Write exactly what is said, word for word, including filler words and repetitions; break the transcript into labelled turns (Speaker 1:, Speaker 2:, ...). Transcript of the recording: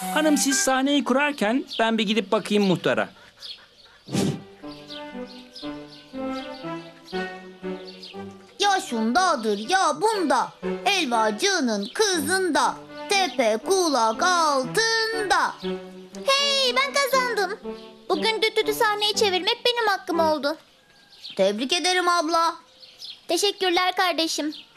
Speaker 1: Hanım siz sahneyi kurarken ben bir gidip bakayım muhtara.
Speaker 2: Ya şundadır ya bunda, helvacının kızında, tepe kulak altında. Hey, ben kazandım. Bugün düt dütü sahneyi çevirmek benim hakkım oldu. Tebrik ederim abla. Teşekkürler kardeşim.